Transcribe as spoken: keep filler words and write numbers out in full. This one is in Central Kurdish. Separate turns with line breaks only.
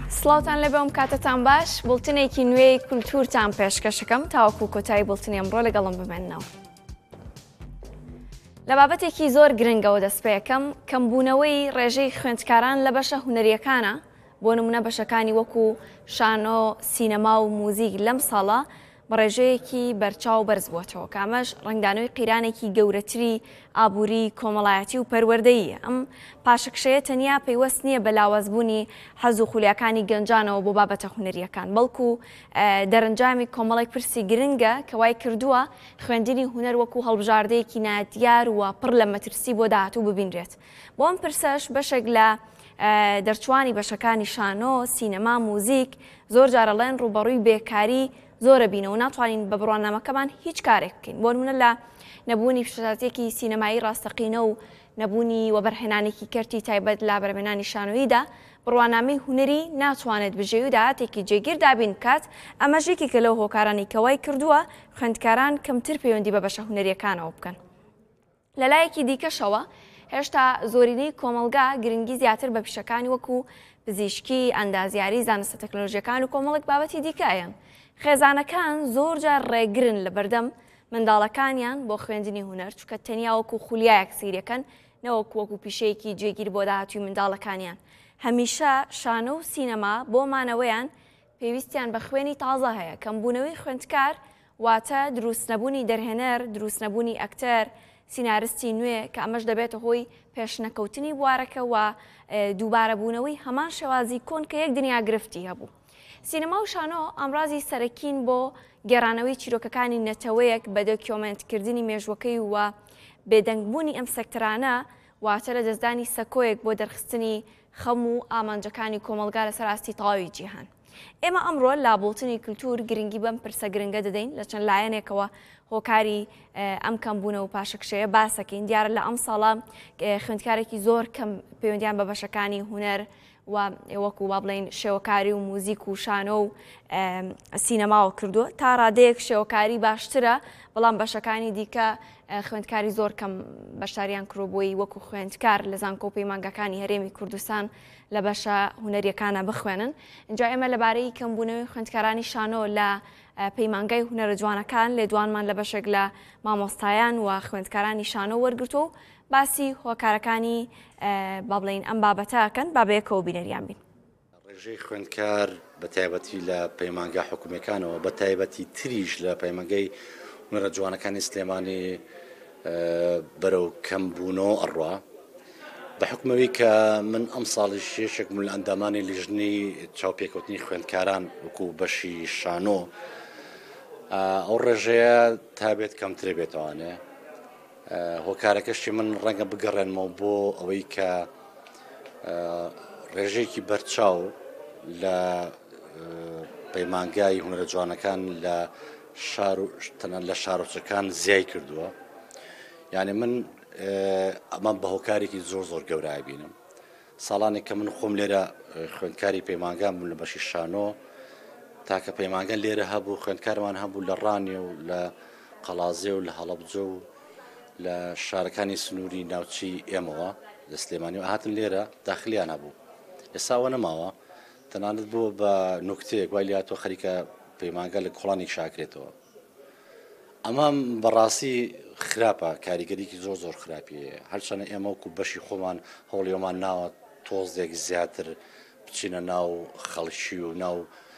سڵاوتان لەبێ ئەم کاتتان باش بڵتنێکی نوێی کولتورتان پێشکەشەکەم تاوەکو کۆتایی بڵتنی ئەمڕۆ لەگەڵم بمێننەوە. لە بابەتێکی زۆر گرنگەوە دەست پێ یەکەم کەمبوونەوەی ڕێژەی خوێندکاران لە بەشە هونەریەکانە، بۆ نمونە بەشەکانی وەکو شانۆ، سینەما و موزیک لەم ساڵە بە ڕێژەیەکی بەرچاو بەرز بووەتەوە، کامەش ڕنگدانەوەی قیرانێکی گەورەتری ئابووری کۆمەڵایەتی و پەروەردەیی. ئەم پاشەکشەیە تەنیا پەیوەست نییە بە لاوازبوونی حەز و خولیاکانی گەنجانەوە بۆ بابەتە هونەریەکان، بەڵکو دەرەنجامی کۆمەڵێک پرسی گرنگە کە وای کردووە خوێندنی هونەر وەکو هەڵبژاردەیەکی نادیار وە پڕ لە مەترسی بۆ داهاتوو ببینرێت. بۆ ئەم پرسەش بەشێک لە دەرچوانی بەشەکانی شانۆ، سینەما، موزیک زۆر جارەڵێن ڕوبەڕووی بێکاری زۆرە بینەوە، ناتوانین بە بڕوانامەکەمان هیچ کارێک بکەین. بۆ نمونە لە نەبوونی پیشەسازیەکی سینەمایی ڕاستەقینە و نەبوونی وەبەرهێنانێکی کەرتی تایبەت لا بەرهێنانی شانۆییدا بڕوانامەی هونەری ناتوانێت بژێوی و داهاتێکی جێگیر دابین بکات. ئەمە ژێکێکە لەو هۆکارانی کەوای کردووە خوێندکاران کەمتر پەیوەندی بە بەشە هونەریەکانەوە بکەن. لە لایەکی دیکەشەوە هێشتا زۆرینەی کۆمەلگا گرنگی زیاتر بە پیشەکانی وەکو پزیشکی، ئەندازیاری، زانستە تەکنۆلۆژیەکان و کۆمەڵێک بابەتی دیکەیان. خێزانەکان زۆرجار ڕێگرن لە بەردەم منداڵەکانیان بۆ خوێندنی هونەر، چونکە تەنیا وەکو خولیایەک سیرەکەن نەوەکو وەکو پیشەیەکی جێگیر بۆ داهاتووی منداڵەکانیان. هەمیشە شانۆ و سینەما بۆ مانەوەیان پێویستیان بە خوێنی تازە هەیە. کەمبوونەوەی خوێندکار واتە دروست نەبوونی دەرهێنەر، دروست نەبوونی ئەکتەر، سینارستی نوێ، کە ئەمەش دەبێتە هۆی پێشنەکەوتنی بوارەکە و دووبارەبوونەوەی هەمان شێوازی کۆن کە یەک دنیا گرفتی هەبوو. سینەما و شانۆ ئەمڕازی سەرەکین بۆ گێڕانەوەی چیرۆکەکانی نەتەوەیەک بە دۆکیۆمنتکردنی مێژوەکەی و بێدەنگبوونی ئەم سەکتەرانە واتە لە دەستدانی سەکۆیەک بۆ دەرخستنی خەم و ئامانجەکانی کۆمەلگا لەسەر ئاستی تەواوی جیهان. ئێمە ئەمڕۆ لابوڵتنی کولتور گرنگی بەم پرسە گرنگە دەدەین لە چەند لایەنێکەوە هۆکاری ئەم کەمبوونە و پاشەکشەیە باسەکەین. دیارە لە ئەم ساڵە خوێندکارێکی زۆر کەم پەیوەندیان بە بەشەکانی هونەر و وەکو وا بڵێن شێوەکاری و موزیک و شانۆ و سینەماوە کردووە. تا ڕادەیەک شێوەکاری باشترە، بەڵام بەشەکانی دیکە خوێندکاری زۆر کەم بەشداریان کڕۆبووی وەکو خوێندکار لە زانکۆ و پەیمانگەکانی هەرێمی کوردستان لە بەشە هونەریەکانە بخوێنن. اینجا ئێمە لەبارەی کەمبوونەوەی خوێندکارانی شانۆ لە پەیمانگای هونەرە جوانەکان لێدوانمان لە بەشێک لە مامۆستایان و خوێندکارانی شانۆ وەرگرتو و باسی هۆکارەکانی با بڵێن ئەم بابەتەکەن با بەیەکەوە بینەریان بین.
ڕێژەی خوێندکار بە تایبەتی لە پەیمانگا حکوومیەکانەوە بە تایبەتی تریش لە پەیمانگەی هونەرە جوانەکانی سلێمانی بەرەو کەمبوونەوە ئەڕوا، بە حکومەوەی کە من ئەم ساڵی شێشێک من لە ئەندامانی لیژنەی چاوپێکەوتنی خوێندکاران وەکو بەشی شانۆ ئەو ڕێژەیە تابێت کەمترێ بێتوانێ. هۆکارەکەشی من ڕەنگە بگەڕێنمەوە بۆ ئەوەی کە ڕێژەیەکی بەرچاو لە پەیمانگای هونەرە جوانەکان لە تەنان لە شارۆچەکان زیای کردووە. یعنی من ئەمە بە هۆکارێکی زۆر زۆر گەورای بینم. ساڵانێک کە من خۆم لێرە خوێندکاری پەیمانگام بووم لە بەشی شانۆ، تاکە پەیمانگەن لێرە هەبوو، خوێندکارمان هەبوو لە ڕانێ و لە قەڵازێ و لە هەڵەبجە و لە شارەکانی سنووری ناوچی ئێمەوە لە سلێمانی و هاتن لێرە داخلیان هەبوو. ئێساوە نەماوە، تەنانەت بۆ بە نوکتەیەک وای لاتۆ خەریکە پەیمانگە لە کۆڵانێک شاکرێتەوە. ئەمە بەڕاستی خراپە، کاریگەریکی زۆر زۆر خراپیە. هەرچەنە ئێمە وەکو بەشی خۆمان هەوڵیۆمان ناوە تۆزێک زیاتر بچینە ناو خەڵکی و ناو